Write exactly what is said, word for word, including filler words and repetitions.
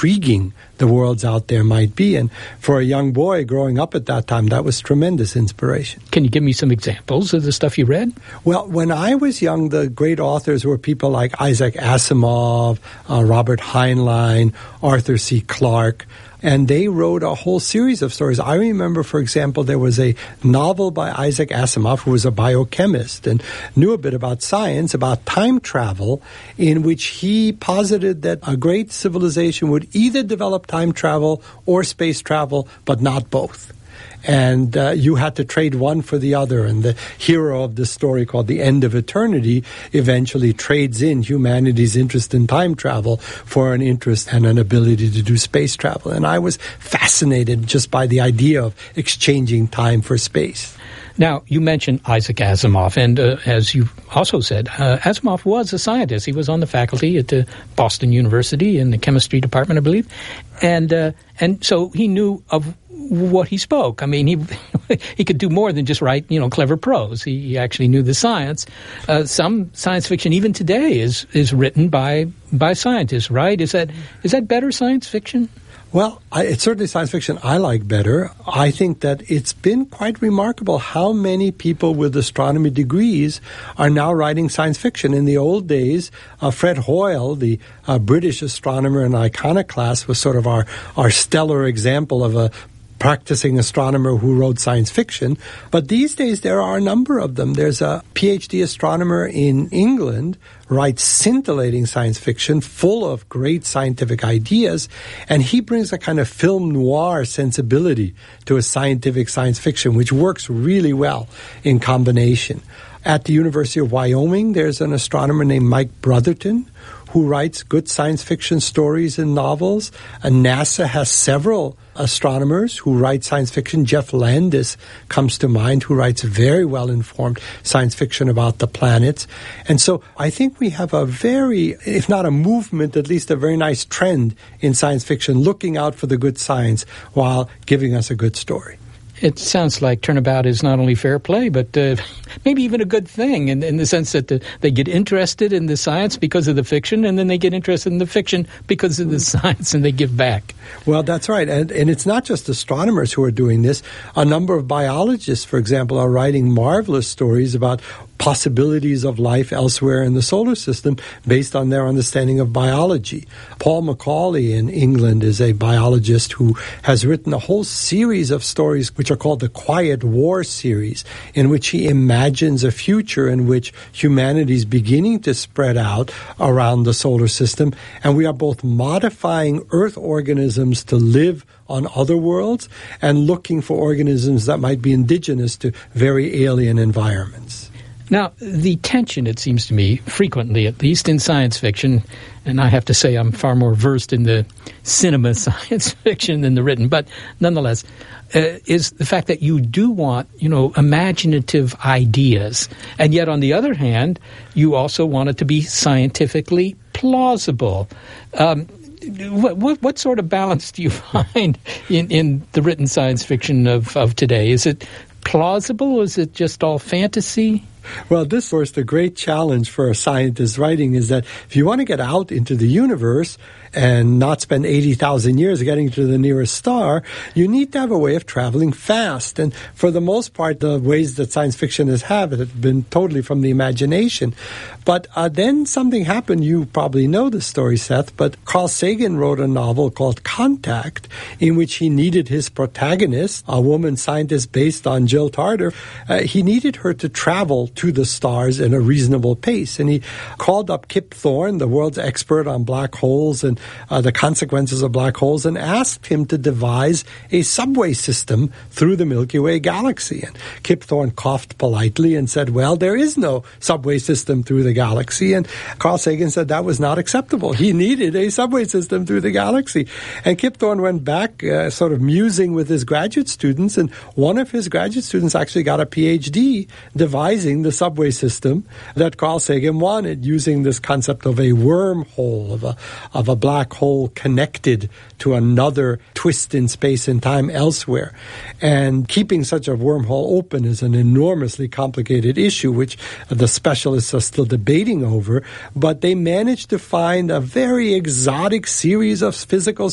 intriguing the worlds out there might be. And for a young boy growing up at that time, that was tremendous inspiration. Can you give me some examples of the stuff you read? Well, when I was young, the great authors were people like Isaac Asimov, uh, Robert Heinlein, Arthur C. Clarke. And they wrote a whole series of stories. I remember, for example, there was a novel by Isaac Asimov, who was a biochemist and knew a bit about science, about time travel, in which he posited that a great civilization would either develop time travel or space travel, but not both. And uh, you had to trade one for the other. And the hero of this story, called The End of Eternity, eventually trades in humanity's interest in time travel for an interest and an ability to do space travel. And I was fascinated just by the idea of exchanging time for space. Now, you mentioned Isaac Asimov, and uh, as you also said, uh, Asimov was a scientist. He was on the faculty at the Boston University in the chemistry department, I believe. And uh, and so he knew of what he spoke. I mean, he he could do more than just write, you know, clever prose. He, he actually knew the science. Uh, some science fiction, even today, is is written by by scientists, right? Is that is that better science fiction? Well, I, it's certainly science fiction I like better. I think that it's been quite remarkable how many people with astronomy degrees are now writing science fiction. In the old days, uh, Fred Hoyle, the uh, British astronomer and iconoclast, was sort of our, our stellar example of a practicing astronomer who wrote science fiction. But these days, there are a number of them. There's a P H D astronomer in England writes scintillating science fiction full of great scientific ideas, and he brings a kind of film noir sensibility to a scientific science fiction, which works really well in combination. At the University of Wyoming, there's an astronomer named Mike Brotherton who writes good science fiction stories and novels. And NASA has several astronomers who write science fiction. Jeff Landis comes to mind, who writes very well-informed science fiction about the planets. And so I think we have a very, if not a movement, at least a very nice trend in science fiction, looking out for the good science while giving us a good story. It sounds like Turnabout is not only fair play, but uh, maybe even a good thing in, in the sense that the, they get interested in the science because of the fiction, and then they get interested in the fiction because of the science, and they give back. Well, that's right. And, and it's not just astronomers who are doing this. A number of biologists, for example, are writing marvelous stories about possibilities of life elsewhere in the solar system based on their understanding of biology. Paul Macaulay in England is a biologist who has written a whole series of stories which are called the Quiet War series, in which he imagines a future in which humanity is beginning to spread out around the solar system, and we are both modifying Earth organisms to live on other worlds and looking for organisms that might be indigenous to very alien environments. Now, the tension, it seems to me, frequently, at least in science fiction, and I have to say I'm far more versed in the cinema science fiction than the written, but nonetheless, uh, is the fact that you do want, you know, imaginative ideas, and yet on the other hand, you also want it to be scientifically plausible. Um, what, what, what sort of balance do you find in, in the written science fiction of, of today? Is it plausible, or is it just all fantasy? Well, this, of course, the great challenge for a scientist writing is that if you want to get out into the universe and not spend eighty thousand years getting to the nearest star, you need to have a way of traveling fast. And for the most part, the ways that science fiction has had it have been totally from the imagination. But uh, then something happened. You probably know the story, Seth, but Carl Sagan wrote a novel called Contact, in which he needed his protagonist, a woman scientist based on Jill Tarter, uh, he needed her to travel to the stars in a reasonable pace. And he called up Kip Thorne, the world's expert on black holes and uh, the consequences of black holes, and asked him to devise a subway system through the Milky Way galaxy. And Kip Thorne coughed politely and said, well, there is no subway system through the galaxy. And Carl Sagan said that was not acceptable. He needed a subway system through the galaxy. And Kip Thorne went back uh, sort of musing with his graduate students, and one of his graduate students actually got a P H D devising the subway system that Carl Sagan wanted, using this concept of a wormhole, of a, of a black hole connected to another twist in space and time elsewhere. And keeping such a wormhole open is an enormously complicated issue, which the specialists are still debating over, but they managed to find a very exotic series of physical